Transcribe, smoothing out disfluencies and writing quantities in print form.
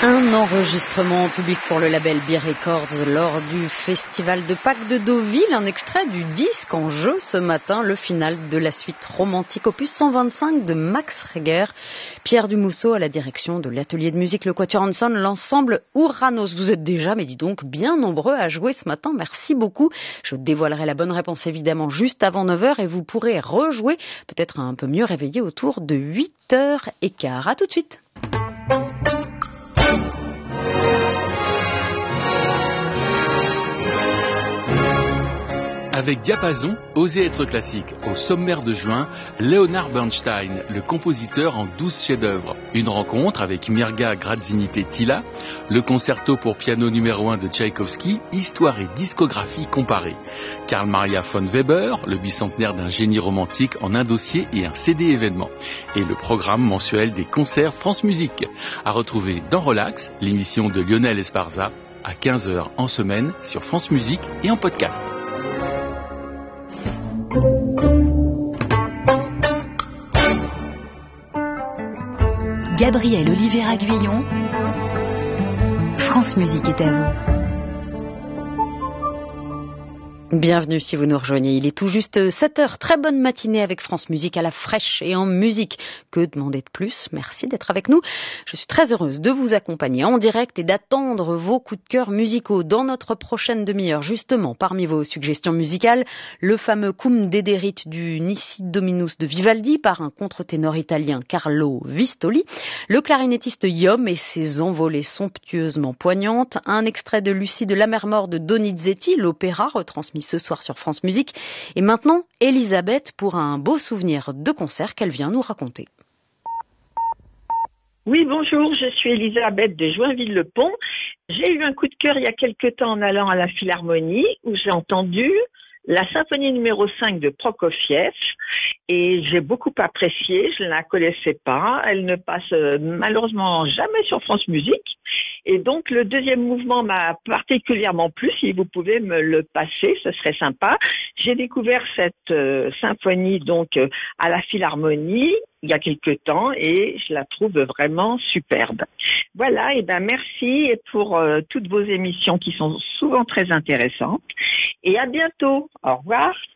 Un enregistrement en public pour le label Beer Records lors du festival de Pâques de Deauville. Un extrait du disque en jeu ce matin, le final de la suite romantique opus 125 de Max Reger. Pierre Dumousseau à la direction de l'atelier de musique Le Quatuor Hanson, l'ensemble Ouranos. Vous êtes déjà, mais dis donc, bien nombreux à jouer ce matin. Merci beaucoup. Je dévoilerai la bonne réponse évidemment juste avant 9h et vous pourrez rejouer, peut-être un peu mieux réveillé autour de 8h15. À tout de suite. Avec Diapason, Osez être classique. Au sommaire de juin, Leonard Bernstein, le compositeur en 12 chefs-d'œuvre. Une rencontre avec Mirga Grazinite-Tila, le concerto pour piano numéro 1 de Tchaïkovski, histoire et discographie comparée. Karl Maria von Weber, le bicentenaire d'un génie romantique en un dossier et un CD événement. Et le programme mensuel des concerts France Musique. À retrouver dans Relax, l'émission de Lionel Esparza, à 15h en semaine sur France Musique et en podcast. Gabriel Oliveira Guyon, France Musique est à vous. Bienvenue si vous nous rejoignez. Il est tout juste 7h. Très bonne matinée avec France Musique à la fraîche et en musique. Que demander de plus? Merci d'être avec nous. Je suis très heureuse de vous accompagner en direct et d'attendre vos coups de cœur musicaux dans notre prochaine demi-heure. Justement, parmi vos suggestions musicales, le fameux Cum Dederit du Nisi Dominus de Vivaldi par un contre-ténor italien Carlo Vistoli, le clarinettiste Yom et ses envolées somptueusement poignantes, un extrait de Lucie de la mer Morte de Donizetti, l'opéra retransmis ce soir sur France Musique. Et maintenant, Elisabeth pour un beau souvenir de concert qu'elle vient nous raconter. Oui, bonjour, je suis Elisabeth de Joinville-le-Pont. J'ai eu un coup de cœur il y a quelque temps en allant à la Philharmonie où j'ai entendu la symphonie numéro 5 de Prokofiev et j'ai beaucoup apprécié, je ne la connaissais pas, elle ne passe malheureusement jamais sur France Musique et donc le deuxième mouvement m'a particulièrement plu, si vous pouvez me le passer, ce serait sympa. J'ai découvert cette symphonie donc à la Philharmonie il y a quelque temps et je la trouve vraiment superbe. Voilà, et merci pour toutes vos émissions qui sont souvent très intéressantes et à bientôt. Au revoir.